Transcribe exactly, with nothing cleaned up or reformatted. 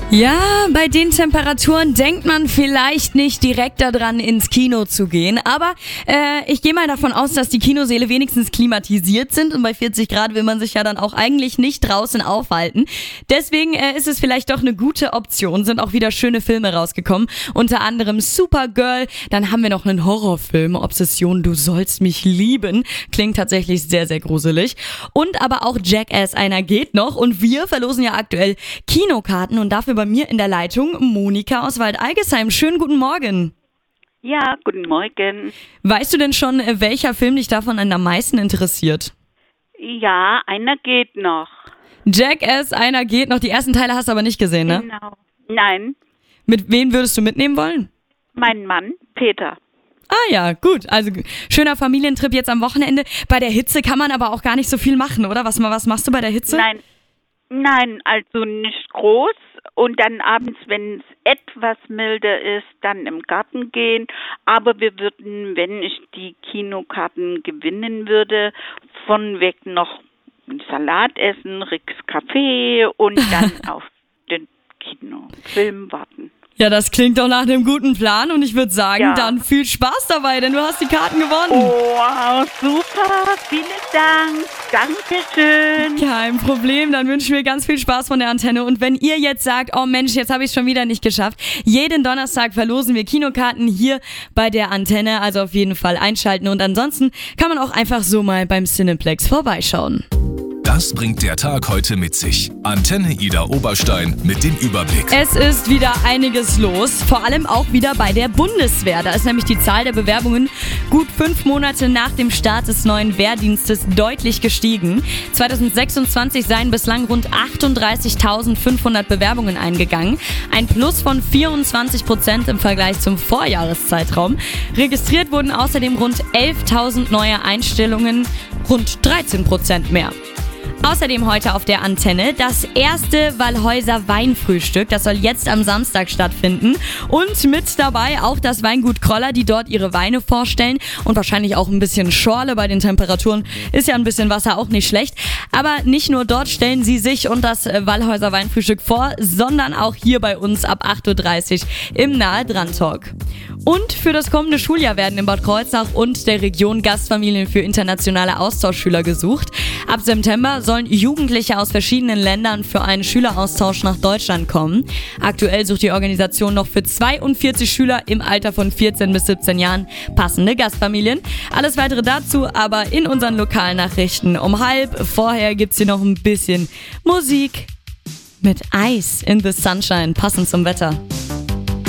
Ja, bei den Temperaturen denkt man vielleicht nicht direkt daran, ins Kino zu gehen. Aber äh, ich gehe mal davon aus, dass die Kinosäle wenigstens klimatisiert sind. Und bei vierzig Grad will man sich ja dann auch eigentlich nicht draußen aufhalten. Deswegen äh, ist es vielleicht doch eine gute Option. Sind auch wieder schöne Filme rausgekommen. Unter anderem Supergirl. Dann haben wir noch einen Horrorfilm. Obsession, du sollst mich lieben. Klingt tatsächlich sehr, sehr gruselig. Und aber auch Jackass, einer geht noch. Und wir verlosen ja aktuell Kinokarten. Und dafür bei mir in der Leitung Monika aus Waldeigesheim. Schönen guten Morgen. Ja, guten Morgen. Weißt du denn schon, welcher Film dich davon am meisten interessiert? Ja, einer geht noch. Jackass, einer geht noch. Die ersten Teile hast du aber nicht gesehen, ne? Genau. Nein, Mit wem würdest du mitnehmen wollen? mein Mann, Peter. Ah ja, gut. Also schöner Familientrip jetzt am Wochenende. Bei der Hitze kann man aber auch gar nicht so viel machen, oder? Was, was machst du bei der Hitze? Nein, nein, also nicht groß. Und dann abends, wenn es etwas milder ist, dann im Garten gehen. Aber wir würden, wenn ich die Kinokarten gewinnen würde, von weg noch einen Salat essen, Ricks Café und dann auf den Kinofilm warten. Ja, das klingt doch nach einem guten Plan und ich würde sagen, Ja. dann viel Spaß dabei, denn du hast die Karten gewonnen. Oh, wow, super, vielen Dank, Dankeschön. Kein Problem, dann wünschen wir ganz viel Spaß von der Antenne. Und wenn ihr jetzt sagt, oh Mensch, jetzt habe ich es schon wieder nicht geschafft, jeden Donnerstag verlosen wir Kinokarten hier bei der Antenne, also auf jeden Fall einschalten. Und ansonsten kann man auch einfach so mal beim Cineplex vorbeischauen. Das bringt der Tag heute mit sich. Antenne Ida Oberstein mit dem Überblick. Es ist wieder einiges los, vor allem auch wieder bei der Bundeswehr. Da ist nämlich die Zahl der Bewerbungen gut fünf Monate nach dem Start des neuen Wehrdienstes deutlich gestiegen. zwanzig sechsundzwanzig seien bislang rund achtunddreißigtausendfünfhundert Bewerbungen eingegangen. Ein Plus von vierundzwanzig Prozent im Vergleich zum Vorjahreszeitraum. Registriert wurden außerdem rund elftausend neue Einstellungen, rund dreizehn Prozent mehr. Außerdem heute auf der Antenne das erste Wallhäuser Weinfrühstück. Das soll jetzt am Samstag stattfinden. Und mit dabei auch das Weingut Kroller, die dort ihre Weine vorstellen. Und wahrscheinlich auch ein bisschen Schorle bei den Temperaturen. Ist ja ein bisschen Wasser auch nicht schlecht. Aber nicht nur dort stellen sie sich und das Wallhäuser Weinfrühstück vor, sondern auch hier bei uns ab acht Uhr dreißig im Nahe Dran Talk. Und für das kommende Schuljahr werden in Bad Kreuznach und der Region Gastfamilien für internationale Austauschschüler gesucht. Ab September sollen Jugendliche aus verschiedenen Ländern für einen Schüleraustausch nach Deutschland kommen. Aktuell sucht die Organisation noch für zweiundvierzig Schüler im Alter von vierzehn bis siebzehn Jahren passende Gastfamilien. Alles weitere dazu aber in unseren Lokalnachrichten um halb. Vorher gibt's hier noch ein bisschen Musik mit Ice in the Sunshine, passend zum Wetter.